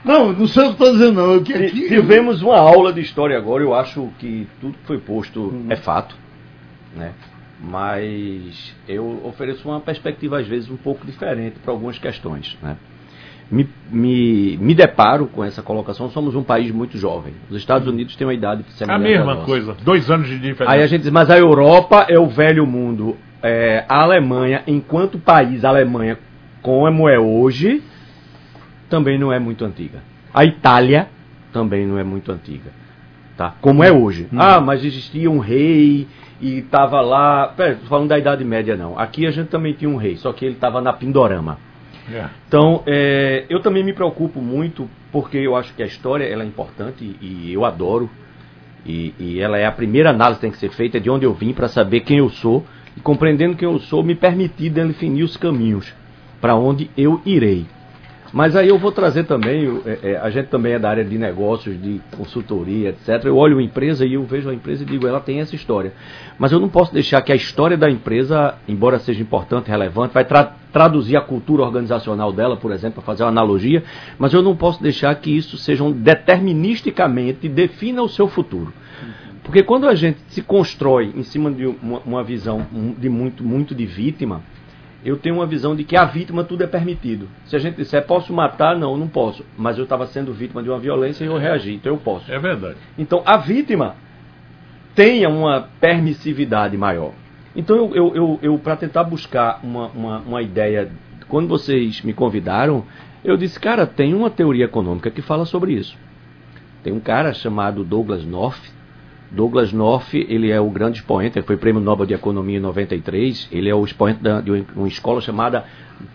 Não sei o que estou dizendo, não. Tivemos uma aula de história agora, eu acho que tudo que foi posto é fato, né? Mas eu ofereço uma perspectiva, às vezes, um pouco diferente para algumas questões, né? Me deparo com essa colocação. Somos um país muito jovem. Os Estados Unidos têm uma idade semelhante. A mesma coisa, 2 anos de diferença. Aí a gente diz, mas a Europa é o velho mundo. A Alemanha, enquanto país, a Alemanha, como é hoje, também não é muito antiga. A Itália também não é muito antiga, tá? Como é hoje. Mas existia um rei e estava lá... Pera, tô falando da Idade Média, não. Aqui a gente também tinha um rei, só que ele estava na Pindorama. Então, eu também me preocupo muito, porque eu acho que a história ela é importante e eu adoro. E ela é a primeira análise que tem que ser feita, de onde eu vim, para saber quem eu sou. E compreendendo quem eu sou, me permitir definir os caminhos para onde eu irei. Mas aí eu vou trazer também, a gente também é da área de negócios, de consultoria, etc. Eu olho uma empresa e eu vejo a empresa e digo, ela tem essa história. Mas eu não posso deixar que a história da empresa, embora seja importante, relevante, vai traduzir a cultura organizacional dela, por exemplo, para fazer uma analogia, mas eu não posso deixar que isso seja deterministicamente defina o seu futuro. Porque quando a gente se constrói em cima de uma visão de muito de vítima, eu tenho uma visão de que a vítima tudo é permitido. Se a gente disser, posso matar? Não posso. Mas eu estava sendo vítima de uma violência e eu reagi, então eu posso. É verdade. Então a vítima tenha uma permissividade maior. Então eu para tentar buscar uma ideia, quando vocês me convidaram, eu disse, cara, tem uma teoria econômica que fala sobre isso. Tem um cara chamado Douglas North. Douglas North, ele é o grande expoente, ele foi Prêmio Nobel de Economia em 93, ele é o expoente de uma escola chamada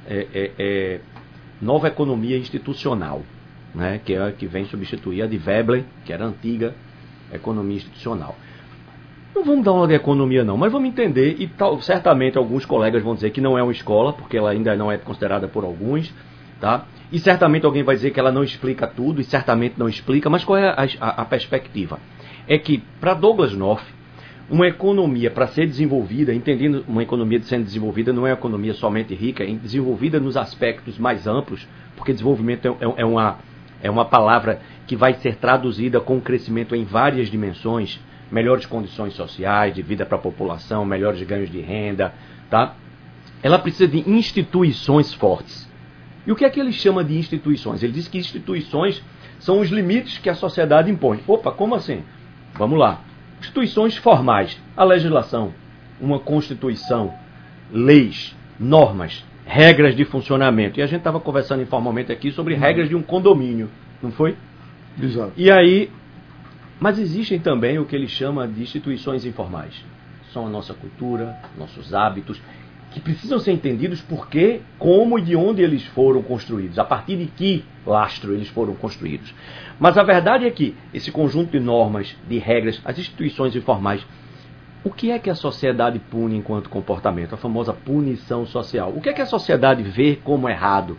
Nova Economia Institucional, né, que vem substituir a de Veblen, que era a antiga Economia Institucional. Não vamos dar aula de economia não, mas vamos entender, e certamente alguns colegas vão dizer que não é uma escola, porque ela ainda não é considerada por alguns, tá? E certamente alguém vai dizer que ela não explica tudo, e certamente não explica, mas qual é a perspectiva? É que, para Douglas North, uma economia, para ser desenvolvida, entendendo uma economia sendo desenvolvida, não é uma economia somente rica, é desenvolvida nos aspectos mais amplos, porque desenvolvimento é uma palavra que vai ser traduzida com crescimento em várias dimensões, melhores condições sociais, de vida para a população, melhores ganhos de renda, tá? Ela precisa de instituições fortes. E o que é que ele chama de instituições? Ele diz que instituições são os limites que a sociedade impõe. Opa, como assim? Vamos lá. Instituições formais. A legislação, uma constituição, leis, normas, regras de funcionamento. E a gente estava conversando informalmente aqui sobre regras de um condomínio, não foi? Exato. E aí, mas existem também o que ele chama de instituições informais. São a nossa cultura, nossos hábitos, que precisam ser entendidos por quê, como e de onde eles foram construídos, a partir de que lastro eles foram construídos. Mas a verdade é que esse conjunto de normas, de regras, as instituições informais, o que é que a sociedade pune enquanto comportamento? A famosa punição social. O que é que a sociedade vê como errado?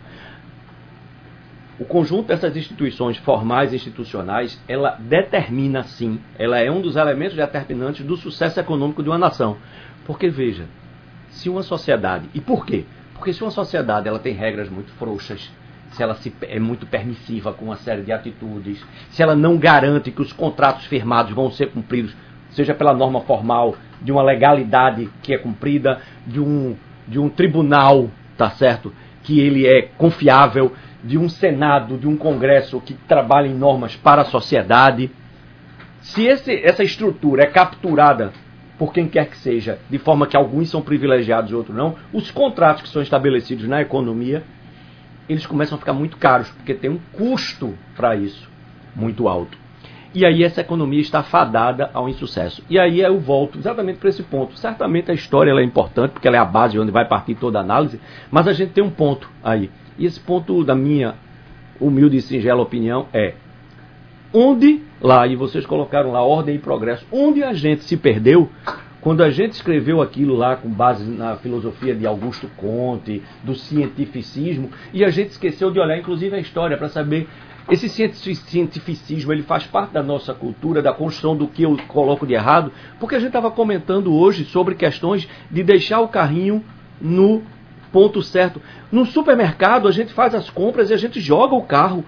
O conjunto dessas instituições formais e institucionais, ela determina sim, ela é um dos elementos determinantes do sucesso econômico de uma nação. Porque, veja, se uma sociedade... E por quê? Porque se uma sociedade ela tem regras muito frouxas, se ela é muito permissiva com uma série de atitudes, se ela não garante que os contratos firmados vão ser cumpridos, seja pela norma formal, de uma legalidade que é cumprida, de um tribunal, tá certo, que ele é confiável, de um Senado, de um Congresso que trabalha em normas para a sociedade. Se essa estrutura é capturada por quem quer que seja, de forma que alguns são privilegiados e outros não, os contratos que são estabelecidos na economia, eles começam a ficar muito caros, porque tem um custo para isso muito alto. E aí essa economia está fadada ao insucesso. E aí eu volto exatamente para esse ponto. Certamente a história ela é importante, porque ela é a base onde vai partir toda a análise, mas a gente tem um ponto aí. E esse ponto, da minha humilde e singela opinião, é onde lá, e vocês colocaram lá ordem e progresso, onde a gente se perdeu quando a gente escreveu aquilo lá com base na filosofia de Augusto Comte, do cientificismo, e a gente esqueceu de olhar inclusive a história para saber, esse cientificismo ele faz parte da nossa cultura, da construção do que eu coloco de errado, porque a gente estava comentando hoje sobre questões de deixar o carrinho no ponto certo. No supermercado a gente faz as compras e a gente joga o carro